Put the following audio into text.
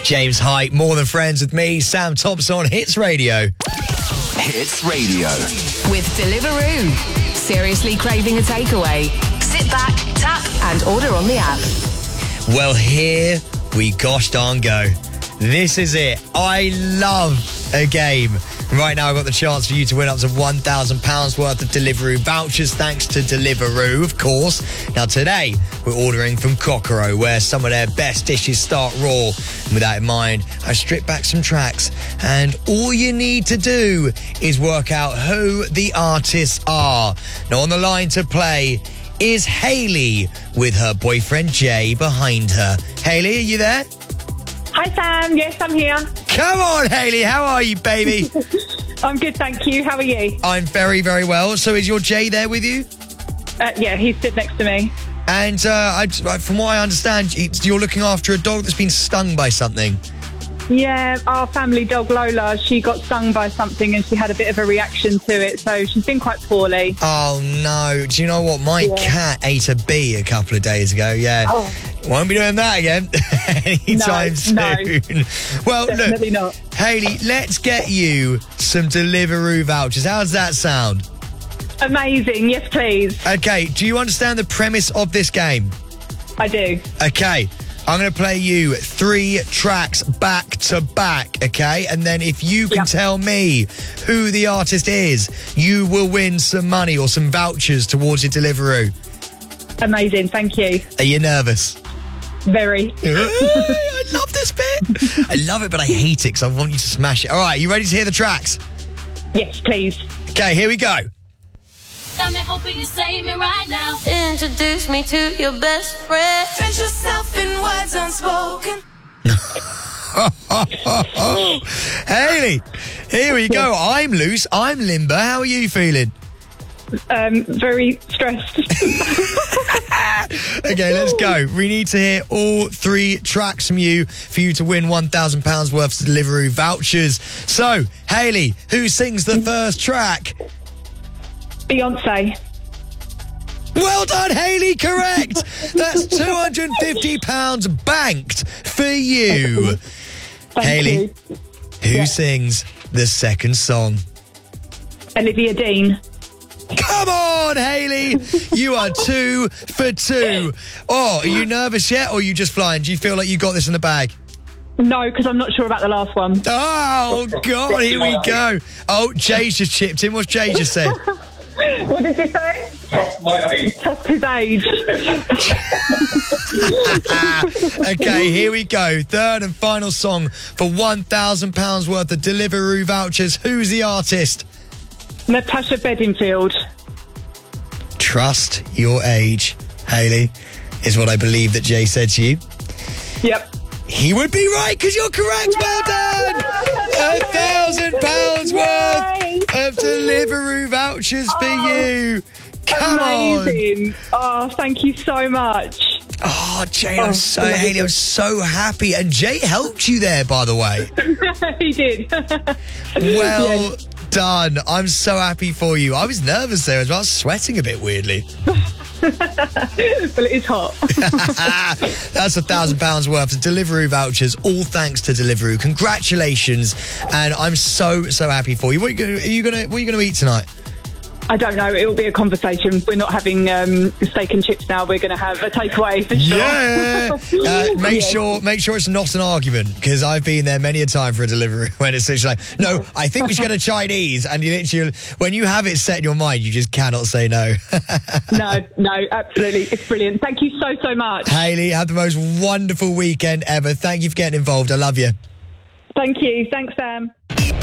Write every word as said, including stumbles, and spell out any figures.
James Hype, More Than Friends with me, Sam Thompson on Hits Radio. Hits Radio. With Deliveroo. Seriously craving a takeaway? Sit back, tap, and order on the app. Well, here we gosh darn go. This is it. I love a game. Right now, I've got the chance for you to win up to one thousand pounds worth of Deliveroo vouchers, thanks to Deliveroo, of course. Now, today, we're ordering from Kokoro, where some of their best dishes start raw. And with that in mind, I stripped back some tracks, and all you need to do is work out who the artists are. Now, on the line to play is Hayley, with her boyfriend Jay behind her. Hayley, are you there? Hi, Sam. Yes, I'm here. Come on, Hayley. How are you, baby? I'm good, thank you. How are you? I'm very, very well. So is your Jay there with you? Uh, yeah, he's stood next to me. And uh, I, from what I understand, you're looking after a dog that's been stung by something. Yeah, our family dog Lola, she got stung by something and she had a bit of a reaction to it, so she's been quite poorly. Oh, no. Do you know what? My Yeah. cat ate a bee a couple of days ago, yeah. Oh. Won't be doing that again anytime No, soon. no. Well, Definitely look, not. Hayley, let's get you some Deliveroo vouchers. How does that sound? Amazing. Yes, please. Okay, do you understand the premise of this game? I do. Okay, I'm going to play you three tracks back to back, okay? And then if you can Yeah. tell me who the artist is, you will win some money or some vouchers towards your Deliveroo. Amazing. Thank you. Are you nervous? Very. I love this bit. I love it, but I hate it because I want you to smash it. All right, you ready to hear the tracks? Yes, please. Okay, here we go. Got me hoping you save me right now. Introduce me to your best friend. Drench yourself in words unspoken. Hayley, here we go. I'm loose. I'm limber. How are you feeling? Um, very stressed. Okay, let's go. We need to hear all three tracks from you for you to win one thousand pounds worth of Deliveroo vouchers. So, Hayley, who sings the first track? Beyonce. Well done, Hayley, correct. That's two hundred fifty pounds banked for you. Thank Hayley, you. who Yeah. sings the second song? Olivia Dean. Come on, Hayley. You are two for two. Oh, are you nervous yet or are you just flying? Do you feel like you got this in the bag? No, because I'm not sure about the last one. Oh, God, here we go. Oh, Jay's just chipped in. What's Jay just said? What did you say? Test his age. Okay, here we go. Third and final song for one thousand pounds worth of Deliveroo vouchers. Who's the artist? Natasha Bedingfield. Trust your age, Hayley, is what I believe that Jay said to you. Yep. He would be right because you're correct. Well done. A thousand pounds worth of Deliveroo vouchers for you. Come on. Amazing. Oh, thank you so much. Oh, Jay, I'm Oh, so, amazing. Hayley, I'm so happy. And Jay helped you there, by the way. He did. Well Yes. done. I'm so happy for you. I was nervous there as well. I was sweating a bit weirdly. Well, it is hot. That's a thousand pounds worth of Deliveroo vouchers, all thanks to Deliveroo. Congratulations, and I'm so so happy for you. What are you gonna? Are you gonna what are you gonna eat tonight? I don't know. It will be a conversation. We're not having um, steak and chips now. We're going to have a takeaway for sure. Yeah. Uh, make Yeah. sure make sure it's not an argument because I've been there many a time for a delivery when it's literally like, no, I think we should get a Chinese, and you literally when you have it set in your mind, you just cannot say no. No, no, absolutely. It's brilliant. Thank you so, so much. Hayley, have the most wonderful weekend ever. Thank you for getting involved. I love you. Thank you. Thanks, Sam.